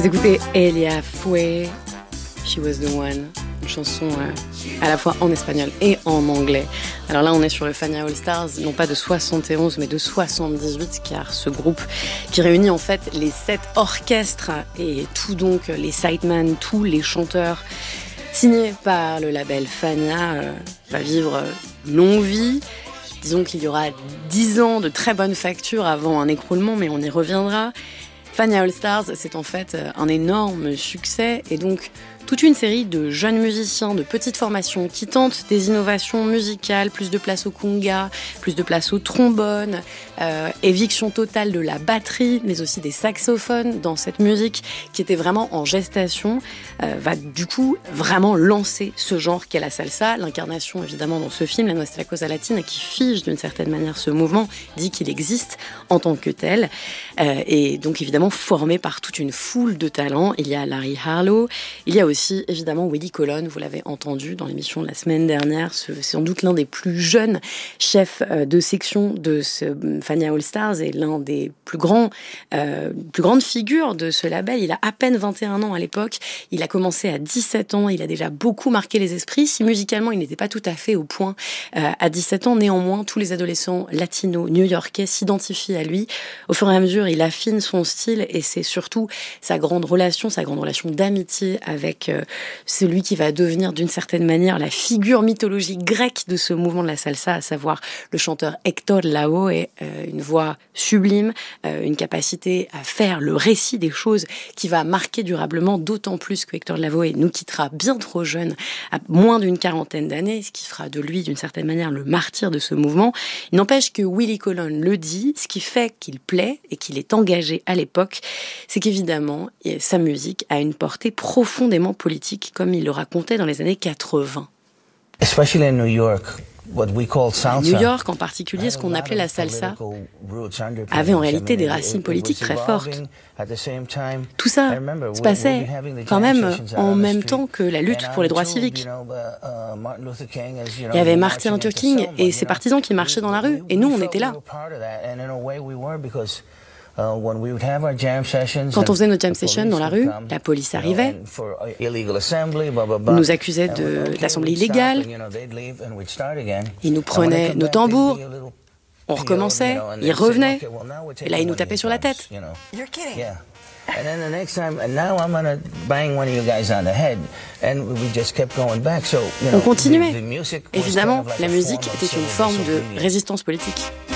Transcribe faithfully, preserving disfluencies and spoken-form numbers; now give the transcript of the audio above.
Vous écoutez Elia Foué, She Was The One, une chanson euh, à la fois en espagnol et en anglais. Alors là, on est sur le Fania All Stars, non pas de soixante et onze, mais de soixante-dix-huit, car ce groupe qui réunit en fait les sept orchestres et tout donc les sidemen, tous les chanteurs, signés par le label Fania, euh, va vivre une longue vie. Disons qu'il y aura dix ans de très bonne facture avant un écroulement, mais on y reviendra. Fania All Stars, c'est en fait un énorme succès et donc toute une série de jeunes musiciens de petites formations qui tentent des innovations musicales, plus de place au conga, plus de place au trombone, euh, éviction totale de la batterie, mais aussi des saxophones dans cette musique qui était vraiment en gestation, euh, va du coup vraiment lancer ce genre qu'est la salsa. L'incarnation évidemment dans ce film, la Nuestra Cosa Latina, qui fige d'une certaine manière ce mouvement, dit qu'il existe en tant que tel, euh, et donc évidemment formé par toute une foule de talents. Il y a Larry Harlow, il y a aussi aussi évidemment Willie Colon, vous l'avez entendu dans l'émission de la semaine dernière, c'est sans doute l'un des plus jeunes chefs de section de ce Fania All Stars et l'un des plus grands, euh, plus grandes figures de ce label. Il a à peine vingt et un ans à l'époque, il a commencé à dix-sept ans, il a déjà beaucoup marqué les esprits. Si musicalement il n'était pas tout à fait au point euh, à dix-sept ans, néanmoins tous les adolescents latinos new-yorkais s'identifient à lui. Au fur et à mesure, il affine son style et c'est surtout sa grande relation, sa grande relation d'amitié avec euh, celui qui va devenir d'une certaine manière la figure mythologique grecque de ce mouvement de la salsa, à savoir le chanteur Héctor Lavoe, et euh, une voix sublime, euh, une capacité à faire le récit des choses qui va marquer durablement, d'autant plus que Héctor Lavoe nous quittera bien trop jeune, à moins d'une quarantaine d'années, ce qui fera de lui d'une certaine manière le martyr de ce mouvement. Il n'empêche que Willie Colon le dit, ce qui fait qu'il plaît et qu'il est engagé à l'époque, c'est qu'évidemment sa musique a une portée profondément politique, comme il le racontait dans les années quatre-vingts. Especially in New York. What we call salsa. À New York, en particulier, ce qu'on appelait la salsa avait en réalité des racines politiques très fortes. Tout ça se passait quand même en même temps que la lutte pour les droits civiques. Il y avait Martin Luther King et ses partisans qui marchaient dans la rue, et nous, on était là. Quand on faisait nos jam sessions dans la rue, la police arrivait, nous accusait de l'assemblée illégale, ils nous prenaient nos tambours, on recommençait, ils revenaient, et là ils nous tapaient sur la tête. On continuait. Évidemment, la musique était une forme de résistance politique.